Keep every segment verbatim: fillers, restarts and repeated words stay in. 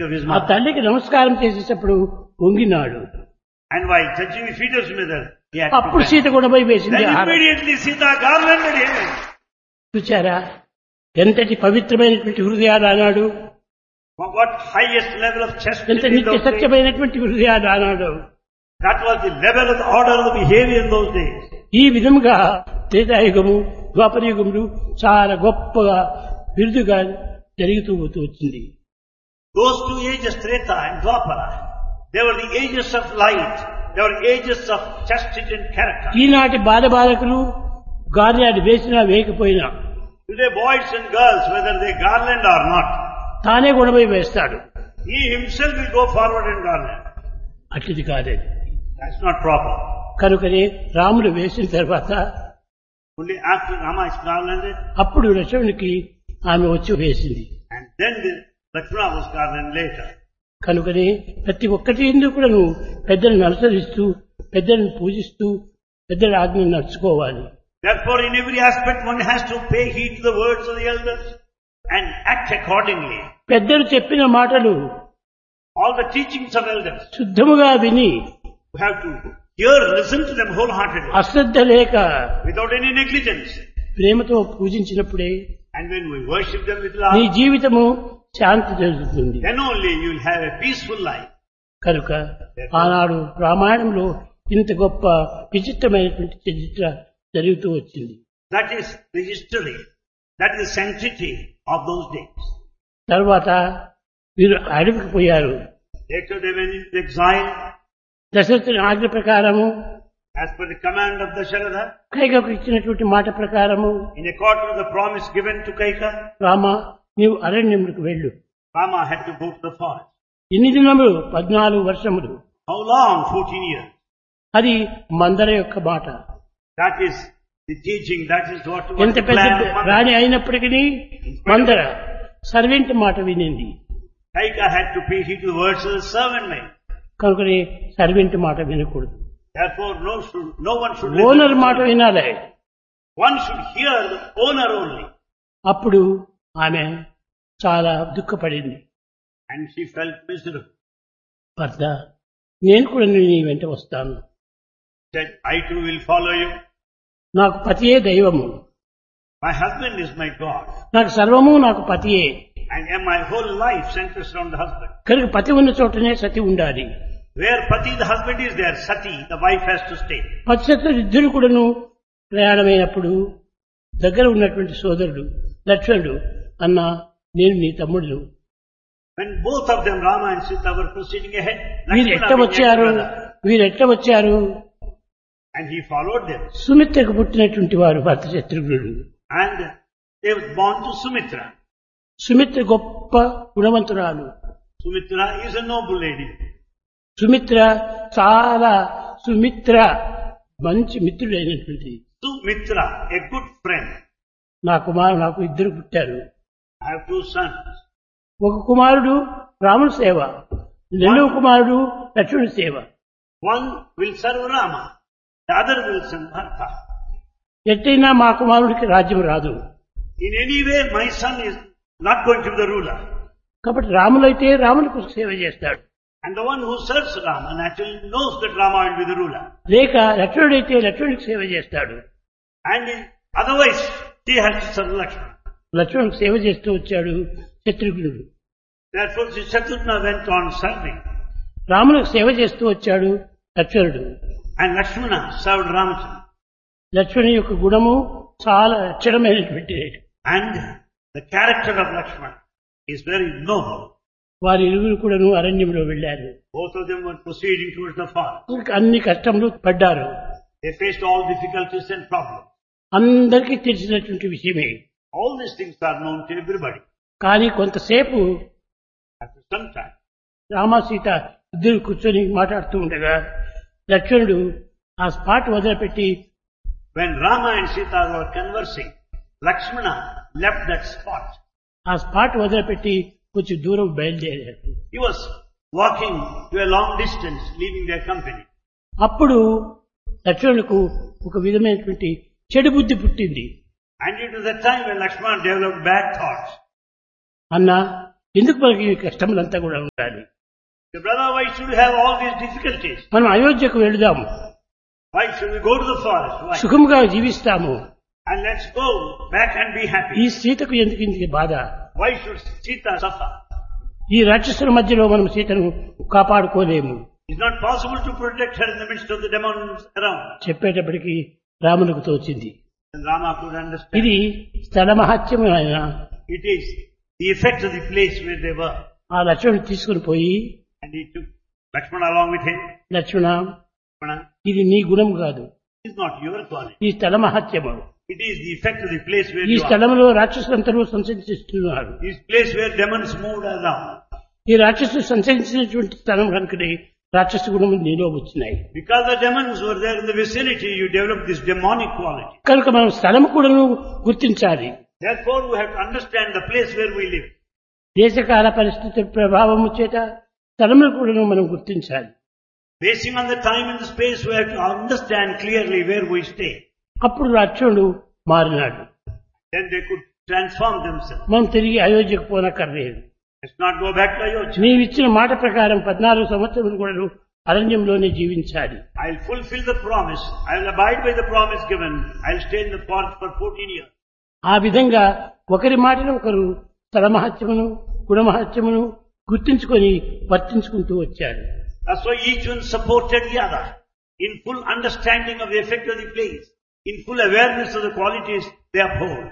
of his ఆ mother. తల్లికి నమస్కారం చేసేటప్పుడు వంగినాడు. And while touching the feet of his mother, he had to అప్పుడు bend. సీత కూడా పోయి వేసింది Then ఆహారం. immediately Sita garlanded him. చూచారా ఎంతటి పవిత్రమైనటువంటి హృదయాలు అన్నాడు, What highest level of ఎంత chastity in నిత్య those days. సత్యమైనటువంటి హృదయాలు అన్నాడు. That was the level of the order of the behavior in those days. ఈ విధముగా త్రేతాయుగము ద్వాపరయుగములు చాలా గొప్పగా బిరుదుగా జరుగుతూ పోతూ వచ్చింది. Those two ages, Treta and Dwapara, they were the ages of light. They were ages of chastity and character. ఈనాటి బాల బాలకులు గార్యాలు వేసినా వేయకపోయినా Today boys and girls, whether they garland or not, తానే గుణమై వేస్తాడు. he himself will go forward and garland. అట్టిది కాదే. That's not proper. కనుకనే రాముడు వేసిన తర్వాత Only after Rama is garlanded, అప్పుడు లక్ష్మణునికి ఆమె వచ్చి వేసింది. and then the Lakshmana was garlanded later. కనుకనే ప్రతి ఒక్కటి ఎందుకు కూడా నువ్వు పెద్దలను అనుసరిస్తూ పెద్దలను పూజిస్తూ పెద్దల ఆజ్ఞను నడుచుకోవాలి. Therefore, in every aspect, one has to pay heed to the words of the elders and act accordingly. పెద్దలు చెప్పిన మాటలు All the teachings of elders, శుద్ధముగా విని we have to hear, listen to them wholeheartedly, అశ్రద్ధ లేక without any negligence. ప్రేమతో పూజించినప్పుడే And when we worship them with నీ love, జీవితము శాంతి జరుగుతుంది. then only you will have a peaceful life. కనుక ఆనాడు రామాయణంలో ఇంత గొప్ప విచిత్రమైనటువంటి చరిత్ర జరుగుతూ వచ్చింది. That is the history. That is the sanctity of those days. తర్వాత వీరు అడవికి పోయారు. Later they went into exile దశరథుని ఆజ్ఞ ప్రకారము as per the command of Dasharatha, కైకకు ఇచ్చినటువంటి మాట ప్రకారము in accordance with the promise given to Kaika. Rama నీవు అరణ్యములకు వెళ్ళు. Rama had to go to the forest. ఎన్ని దినములు? పద్నాలుగు వర్షములు. How long? fourteen years. అది మందర యొక్క మాట. That is the teaching. That is what was ఎంత the పెద్ద plan of Mother. రాణి అయినప్పటికీ మందర సర్వెంట్ మాట వినింది. Kaika had to pay heed to the words of the servant maid. కనుకనే సర్వెంట్ మాట వినకూడదు. Therefore, no, should, no one should owner listen. మాట వినాలి. One should hear the owner only. అప్పుడు ఆమె చాలా దుఃఖపడింది. And she felt miserable. భర్త నేను కూడా నీ వెంట వస్తాను. Said, I too will follow you. నాకు పతియే దైవము, My husband is my God. నాకు సర్వము నాకు పతియే. And my whole life centers around the husband. కనుక పతి ఉన్న చోటనే సతి ఉండాలి. Where Pati, the husband, is there, Sati, the wife has to stay. పతిశత్రులు ఇద్దరు కూడాను ప్రయాణమైనప్పుడు దగ్గర ఉన్నటువంటి సోదరుడు లక్ష్మణుడు అన్న నేను నీ తమ్ముడు, When both of them, Rama and Sita, were proceeding ahead, వీరు Lakshmana ఎట్ట being వచ్చారు younger brother, వీరు ఎట్ట వచ్చారు and he followed them. సుమిత్రకు పుట్టినటువంటి వారు భర్త శత్రుఘ్నుడు. And they were born to Sumitra. Sumitra గొప్ప గుణవంతురాలు. Sumitra is a noble lady. Sumitra చాలా సుమిత్ర మంచి మిత్రుడైనటువంటి Sumitra, a good friend. నా కుమారు నాకు ఇద్దరు పుట్టారు. I have two sons. ఒక కుమారుడు రాముని సేవ, రెండవ కుమారుడు లక్ష్మణుని సేవ. One will serve Rama, the other will serve Bharata. ఎట్టయినా మా కుమారుడికి రాజ్యం రాదు. In any way, my son is not going to be the ruler. కాబట్టి రాములైతే రామునికి సేవ చేస్తాడు, And the one who serves Rama naturally knows that Rama will be the ruler. లేక లక్ష్మణుడైతే లక్ష్మణునికి సేవ చేస్తాడు. And otherwise, he has to serve Lakshmana. లక్ష్మణునికి సేవ చేస్తూ వచ్చాడు శత్రుఘ్నుడు. Therefore, Shatrughna went on serving. రామునికి సేవ చేస్తూ వచ్చాడు లక్ష్మణుడు. And Lakshmana served Ramachandra. లక్ష్మణుని యొక్క గుణము చాలా అక్షరమైనటువంటి. And the character of Lakshmana is very noble. వారి ఇరువురు కూడాను అరణ్యంలో వెళ్లారు. Both of them were proceeding towards the forest. అన్ని కష్టములు పడ్డారు. They faced all difficulties and problems. అందరికీ తెలిసినటువంటి విషయమే. All these things are known to everybody. కానీ కొంతసేపు After some time, Rama Sita ఇద్దరు కూర్చొని మాట్లాడుతూ ఉండగా లక్ష్మణుడు ఆ స్పాట్ వదిలిపెట్టి when Rama and Sita were conversing, Lakshmana left that spot. ఆ స్పాట్ వదిలిపెట్టి కొంచెం దూరం బయలుదేరాడు. He was walking to a long distance, leaving their company. అప్పుడు లక్ష్మణులకు ఒక విధమైనటువంటి చెడు బుద్ధి పుట్టింది. And it was the time when Lakshmana developed bad thoughts. అన్నా ఎందుకు మనకి ఈ కష్టములంతా కూడా ఉండాలి? The brother, why should we have all these difficulties? మనం అయోధ్యకు వెళదాము, Why should we go to the forest? Why? సుఖముగా జీవిస్తాము. And let's go back and be ఈ happy. సీతకు ఎందుకు ఇందుకు బాధ? Why should Sita suffer? ఈ రాక్షసుల మధ్యలో మనం సీతను కాపాడుకోలేము. It's not possible to protect her in the midst of the demons around. చెప్పేటప్పటికి రామునికి తోచింది. And Rama could understand. ఇది స్థల మహత్యం ఆయన. It is the effect of the place where they were. ఆ లక్ష్మణుడు తీసుకుని పోయి, And he took Lakshmana along with him. Lakshmana, Lakshmana, ఇది నీ గుణం కాదు, it is not your quality. ఈ స్థల మహత్యము. It is the effect of the place where ఈ you are. స్థలంలో రాక్షసులందరూ సంచరిస్తున్నారు. This place where demons moved around. ఈ రాక్షసులు సంచరించినటువంటి స్థలం కనుకనే రాక్షస గుణములు నీలో వచ్చినాయి. Because the demons were there in the vicinity, you developed this demonic quality. కనుక మనం స్థలం కూడా గుర్తించాలి. Therefore, we have to understand the place where we live. దేశకాల పరిస్థితుల ప్రభావము చేత స్థలములు కూడా మనం గుర్తించాలి. Basing on the time and the space, we have to understand clearly where we stay. అప్పుడు లక్ష్మణుడు మారినాడు. Then they could transform themselves. మనం తిరిగి అయోధ్యకు పోనక్కర్లేదు. Let's not go back to Ayodhya. నీవిచ్చిన మాట ప్రకారం పద్నాలుగు సంవత్సరములు కూడా అరణ్యంలోనే జీవించాలి. I'll fulfill the promise. I'll abide by the promise given. I'll stay in the forest for fourteen years. ఆ విధంగా ఒకరి మాటను ఒకరు స్థల మహత్యమును గుణమహత్యమును గుర్తించుకొని వర్తించుకుంటూ వచ్చారు. That's why each one supported the other in full understanding of the effect of the place, in full awareness of the qualities they uphold.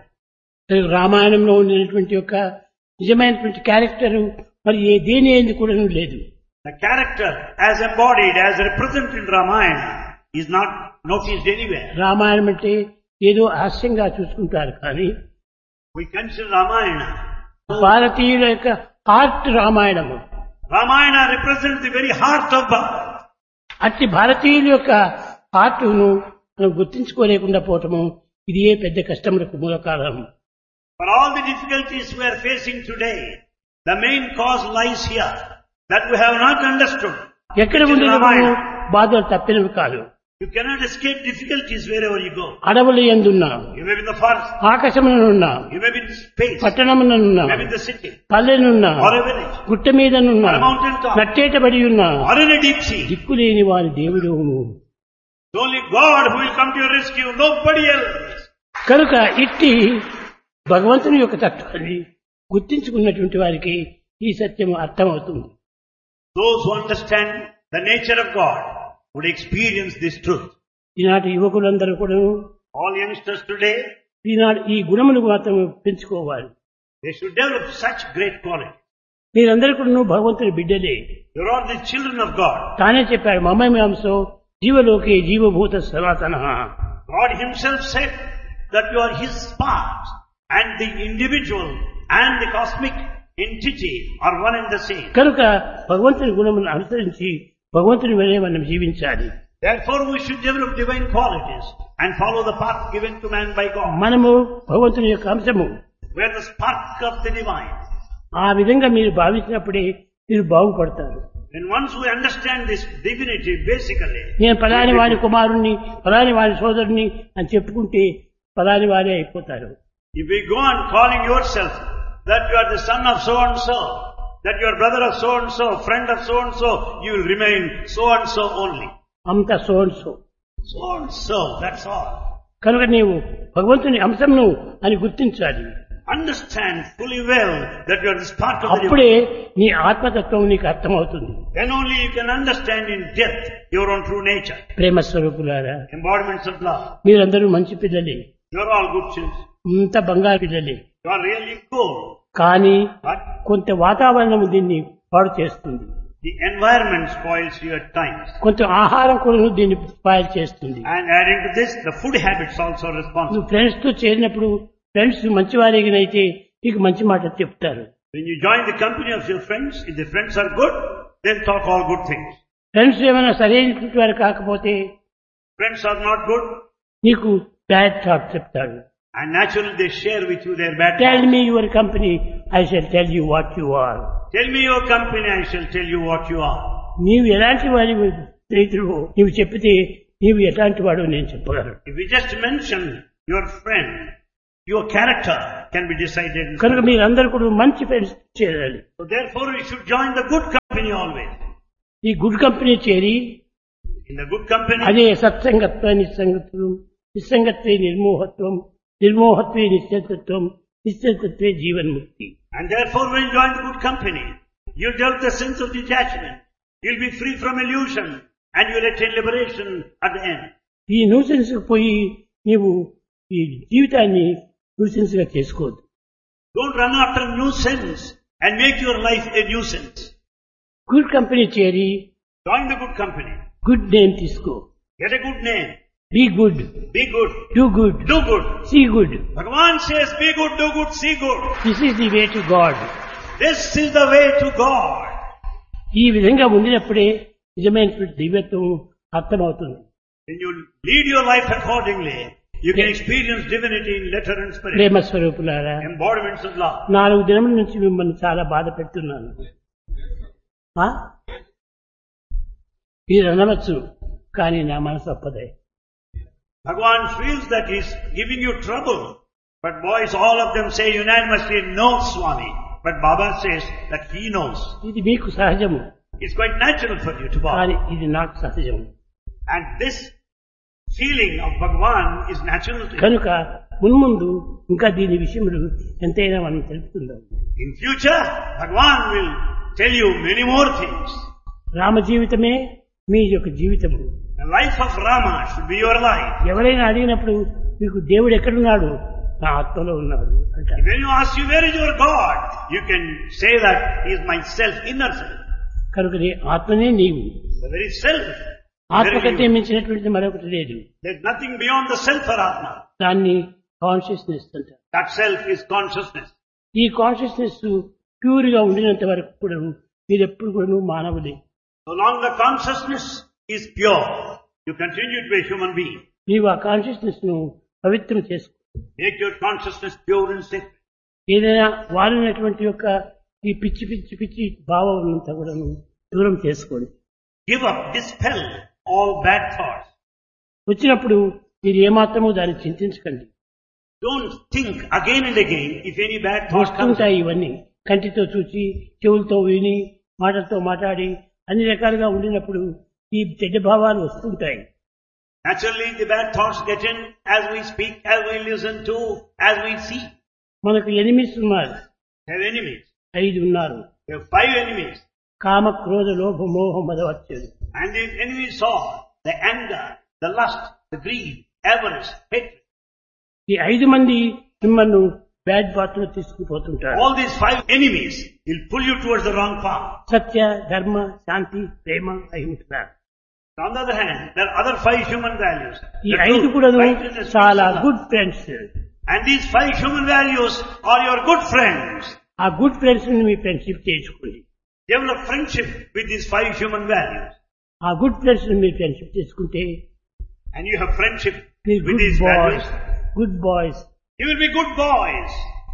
రామాయణంలో ఉండేటువంటి యొక్క నిజమైనటువంటి క్యారెక్టర్ మరి ఏ దేని ఏంది కూడా లేదు. The character as embodied, as represented in Ramayana is not noticed anywhere. Ramayanam అంటే ఏదో హాస్యంగా చూసుకుంటారు కానీ We consider Ramayana. భారతీయుల యొక్క heart Ramayanamu. Ramayana represents the very heart of Bharat. అట్టి భారతీయుల యొక్క హార్ట్ను మనం గుర్తించుకోలేకుండా పోవటము ఇది ఏ పెద్ద కష్టములకు మూల కారణం. For all the difficulties we are facing today, the main cause lies here, that we have not understood. ఎక్కడ ఉండినప్పుడు బాధలు తప్పినవి కాదు. You cannot escape difficulties wherever you go. అడవులు ఎందున్నా, You may be in the forest, ఆకాశమునున్నా, you may be in space, పట్టణమునున్నా, you may be in the city, పల్లెనున్నా, or a village, గుట్ట మీదనున్నా, or a mountain top, నట్టేటబడి ఉన్నా, or in a deep sea. దిక్కులేని వారి దేవుడు. It's only God who will come to your rescue, nobody else. కనుక ఇట్టి భగవంతుని యొక్క తత్వాన్ని గుర్తించుకున్నటువంటి వారికి ఈ సత్యం అర్థమవుతుంది. Those who understand the nature of God would experience this truth. ఈనాటి యువకులందరూ కూడా All youngsters today, ఈనాడు ఈ గుణములు మాత్రం పెంచుకోవాలి. they should develop such great quality. మీరందరూ కూడా భగవంతుని బిడ్డలే. You're all the children of God. తానే చెప్పాడు, మమేమాంసో జీవలోకే జీవభూత సనాతన. God himself said that you are his part, and the individual and the cosmic entity are one and the same. కనుక భగవంతుని గుణములను అనుసరించి భగవంతుని వలె మనం జీవించాలి. Therefore we should develop divine qualities and follow the path given to man by God. మనము భగవంతుని యొక్క అంశము. We are the spark of the divine. ఆ విధంగా మీరు భావించినప్పుడే మీరు బాగుపడతారు. And once we understand this divinity basically, నేను పలాని వారి కుమారుణ్ణి, పలాని వారి సోదరుని అని చెప్పుకుంటే పలాని వారే అయిపోతారు. if we go on calling yourself that you are the son of so and so, that you are brother of so and so, friend of so and so, you will remain so and so only. అంత సోన్సో So and so, that's all. కనుక నీవు భగవంతుని అంశంను అని గుర్తించాలి. Understand fully well that you are the spark of the divine. అప్పుడే నీ ఆత్మతత్వం నీకు అర్థమవుతుంది. Then only you can understand in depth your own true nature. ప్రేమ స్వరూపులారా, Embodiments of love. మీరందరూ మంచి పిల్లలే, You are all good children. ఇంత బంగారు పిల్లలే. You are really good. కానీ But కొంత వాతావరణం దీన్ని పాడు చేస్తుంది, the environment spoils you at times. కొంత ఆహారం కూడా దీన్ని స్పాయిల్ చేస్తుంది. And adding to this, the food habits also are responsible. నువ్వు ఫ్రెండ్స్ తో చేరినప్పుడు ఫ్రెండ్స్ మంచివారిగినైతే నీకు మంచి మాట చెప్తారు. When you join the company of your friends, if the friends are good, they'll talk all good things. Friends ఏమైనా సరైనటువంటి వారు కాకపోతే Friends are not good, నీకు బ్యాడ్ థాట్ చెప్తాడు. and naturally they share with you their bad tell thoughts. Me your company, I shall tell you what you are. Tell me your company, I shall tell you what you are. నీవు ఎలాంటి వారి స్నేహితుడు నీవు చెప్పితే నీవు ఎలాంటి వాడు నేను చెప్పగలను. If we just mention your friend, Your character can be decided. కనుక మీరందరూ కూడా మంచి ఫ్రెండ్స్ చేరాలి. So therefore we should join the good company always. ఈ గుడ్ కంపెనీ చేరి In the good company, అదే సత్సంగత్వ నిస్సంగత్వం, నిస్సంగత్వే నిర్మోహత్వం, నిర్మోహత్వే నిశ్చలత్వం, నిశ్చలత్వే జీవన్ముక్తి. and therefore when you join the good company, you'll develop the sense of detachment. You'll be free from illusion and you'll attain liberation at the end. ఈ nuisance కు పోయి నీవు ఈ జీవితాన్ని nuisance గా చేసుకోవద్దు. Don't run after nuisance and make your life a nuisance. Good company చేరి Join the good company. Good name తీసుకో. Get a good name. Be good, Be good. Do good, Do good. See good. Bhagavan says, be good, do good, see good. This is the way to God. This is the way to God. ఈ విధంగా ఉండినప్పుడే నిజమైనటువంటి దివ్యత్వం అర్థమవుతుంది. When you lead your life accordingly, you can experience divinity in letter and spirit. ప్రేమ స్వరూపులారా, Embodiments of love. నాలుగు దినముల నుంచి మిమ్మల్ని చాలా బాధ పెడుతున్నాను. ఆ? మీరు అనవచ్చు, కానీ నా మనసు ఒప్పదే. Bhagavan feels that he's giving you trouble. But boys, all of them say unanimously, no, Swami. But Baba says that he knows. ఇది మీకు సహజము, It's quite natural for you to కానీ bother. ఇది నాకు సహజము. And this feeling of Bhagavan is natural to you. కనుక మున్ముందు ఇంకా దీని విషయములు ఎంతైనా మనం తెలుపుతుందాం. In future, Bhagavan will tell you many more things. Rama జీవితమే మీ యొక్క జీవితము. The life of Rama should be your life. ఎవరైనా అడిగినప్పుడు మీకు దేవుడు ఎక్కడున్నాడు, నా ఆత్మలో ఉన్నాడు అంటారు. When you ask you where is your God, you can say that he is my self, inner self. కనుక నీ ఆత్మనే నీవు. The very self. ఆత్మ Very కంటే you. మించినటువంటిది మరొకటి లేదు. There's nothing beyond the self or Atma. దాన్ని కాన్షియస్నెస్ అంటారు. That self is consciousness. ఈ కాన్షియస్నెస్ ప్యూర్ గా ఉండినంత వరకు కూడా మీరు ఎప్పుడు కూడా మానవులే. So long the consciousness is pure, you continue to be a human being. నీవు ఆ కాన్షియస్నెస్ ను పవిత్రం చేసుకో. Make your consciousness pure and sacred. ఏదైనా వారినటువంటి యొక్క ఈ పిచ్చి పిచ్చి పిచ్చి భావం ఉన్నంత కూడా దూరం చేసుకోండి. Give up, dispel all bad thoughts. వచ్చినప్పుడు మీరు ఏమాత్రమూ దాన్ని చింతించకండి. Don't think again and again if any bad thought comes. వస్తుంటాయి ఇవన్నీ. కంటితో చూసి, చెవులతో విని, మాటలతో మాట్లాడి అన్ని రకాలుగా ఉండినప్పుడు ఈ చెడ్డ భావాలు వస్తుంటాయి. Naturally the bad thoughts get in as we speak, as we listen to, as we see. మనకు ఎనిమిస్ ఉన్నారు, We have enemies. ఐదు ఉన్నారు. We have five enemies. కామ, క్రోధ, లోభ, మోహ, మదవచ్చలు. And these enemies are the anger, the lust, the greed, avarice, hatred. ఈ ఐదు మంది మిమ్మల్ని బ్యాడ్ పాత్ లో తీసుకుపోతుంటారు. All these five enemies will pull you towards the wrong path. సత్య, ధర్మ, శాంతి, ప్రేమ, అహింస. On the other hand, there are other five human values. ఈ The ఐదు truth, కూడా righteousness, చాలా peace, and love. Good friends. And these five human values are your good friends. ఆ good friends ని మీ friendship చేసుకోండి. Develop friendship with these five human values. ఆ good friends ని మీరు ఫ్రెండ్షిప్ చేసుకుంటే And you have friendship మీరు with good these boys, values. Good boys. You will be good boys.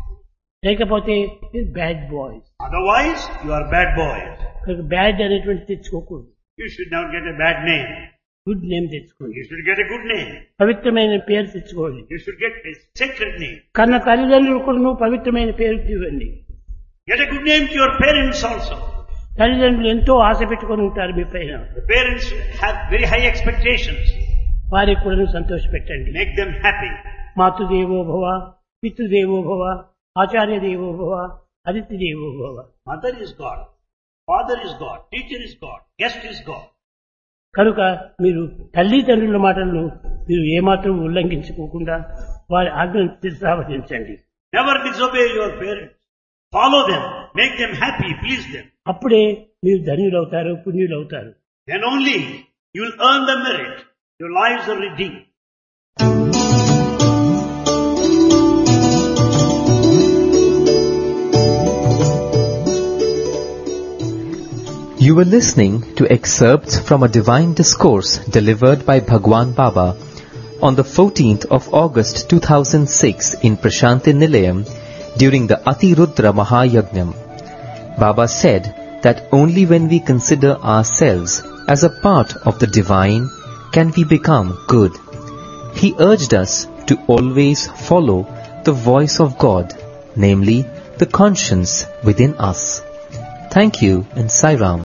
లేకపోతే మీరు bad boys. Otherwise, you are bad boys. Bad అనేటువంటి తెచ్చుకోకూడదు. You should not get a bad name. Good name తెచ్చుకోండి. You should get a good name. పవిత్రమైన పేరు తెచ్చుకోండి. You should get a sacred name. కన్న తల్లిదండ్రులు కూడా పవిత్రమైన పేరు ఇవ్వండి. Get a good name to your parents also. తల్లిదండ్రులు ఎంతో ఆశ పెట్టుకొని ఉంటారు మీ పైన. The parents have very high expectations. వారికి కూడా సంతోష పెట్టండి. Make them happy. మాతృదేవో భవ, పితృదేవో భవ, ఆచార్య దేవో భవ, అతిథి దేవో భవ. Mother is God. Father is God. Teacher is God. Guest is God. కనుక మీరు తల్లిదండ్రుల మాటలను మీరు ఏమాత్రం ఉల్లంఘించుకోకుండా వారి ఆజ్ఞను శిరసావహించండి. Never disobey your parents. Follow them. Make them happy. Please them. అప్పుడే మీరు ధన్యులవుతారు, పుణ్యులవుతారు. Then only you will earn the merit. Your lives are redeemed. You were listening to excerpts from a divine discourse delivered by Bhagwan Baba on the fourteenth of August two thousand six in Prashanti Nilayam during the Atirudra Mahayajnam. Baba said that only when we consider ourselves as a part of the divine can we become good. He urged us to always follow the voice of God, namely the conscience within us. Thank you and Sai Ram.